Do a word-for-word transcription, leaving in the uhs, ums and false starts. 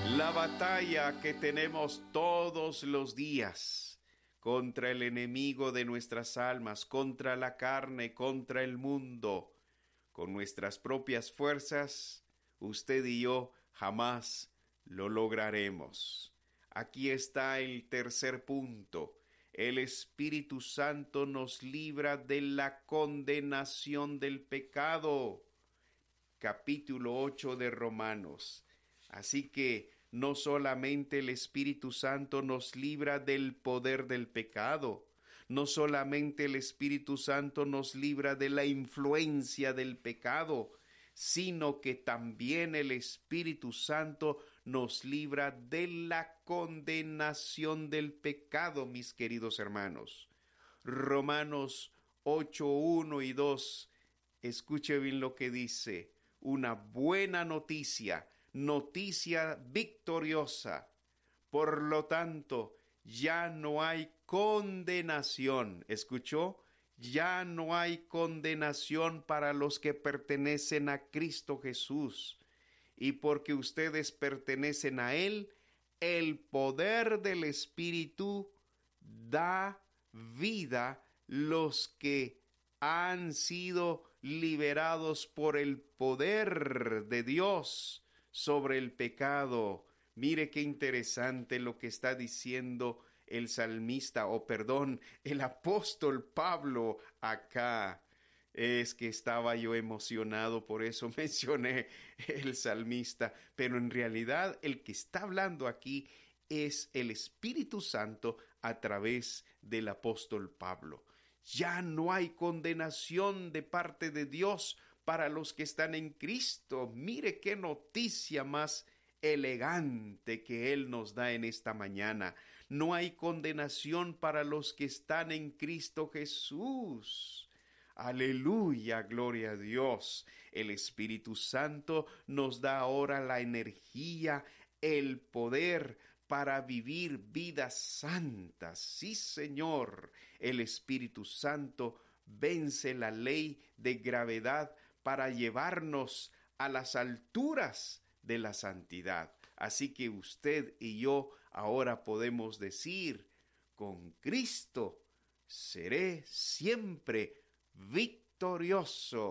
La batalla que tenemos todos los días contra el enemigo de nuestras almas, contra la carne, contra el mundo, con nuestras propias fuerzas, usted y yo jamás lo lograremos. Aquí está el tercer punto. El Espíritu Santo nos libra de la condenación del pecado. Capítulo ocho de Romanos. Así que no solamente el Espíritu Santo nos libra del poder del pecado, no solamente el Espíritu Santo nos libra de la influencia del pecado, sino que también el Espíritu Santo nos libra de la condenación del pecado, mis queridos hermanos. Romanos ocho, uno y dos, escuche bien lo que dice, una buena noticia, noticia victoriosa. Por lo tanto, ya no hay condenación. ¿Escuchó? Ya no hay condenación para los que pertenecen a Cristo Jesús. Y porque ustedes pertenecen a Él, el poder del Espíritu da vida los que han sido liberados por el poder de Dios sobre el pecado. Mire qué interesante lo que está diciendo el salmista, o perdón, el apóstol Pablo acá. Es que estaba yo emocionado, por eso mencioné el salmista, pero en realidad el que está hablando aquí es el Espíritu Santo a través del apóstol Pablo. Ya no hay condenación de parte de Dios para los que están en Cristo. Mire qué noticia más elegante que Él nos da en esta mañana. No hay condenación para los que están en Cristo Jesús. Aleluya, gloria a Dios. El Espíritu Santo nos da ahora la energía, el poder para vivir vidas santas. Sí, Señor, el Espíritu Santo vence la ley de gravedad para llevarnos a las alturas de la santidad. Así que usted y yo ahora podemos decir, con Cristo seré siempre victorioso.